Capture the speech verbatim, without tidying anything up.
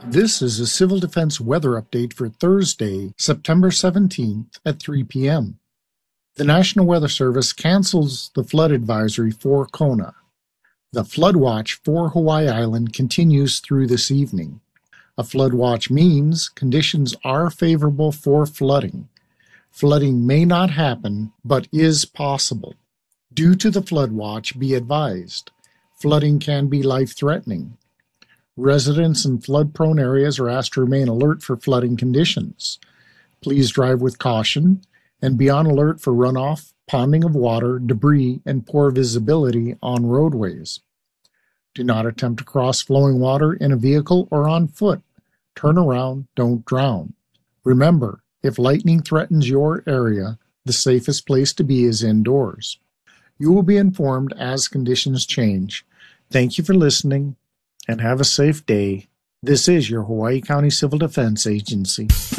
This is a Civil Defense weather update for Thursday, September seventeenth at three p m The National Weather Service cancels the flood advisory for Kona. The flood watch for Hawaii Island continues through this evening. A flood watch means conditions are favorable for flooding. Flooding may not happen, but is possible. Due to the flood watch, be advised, flooding can be life-threatening. Residents in flood-prone areas are asked to remain alert for flooding conditions. Please drive with caution and be on alert for runoff, ponding of water, debris, and poor visibility on roadways. Do not attempt to cross flowing water in a vehicle or on foot. Turn around, don't drown. Remember, if lightning threatens your area, the safest place to be is indoors. You will be informed as conditions change. Thank you for listening, and have a safe day. This is your Hawaii County Civil Defense Agency.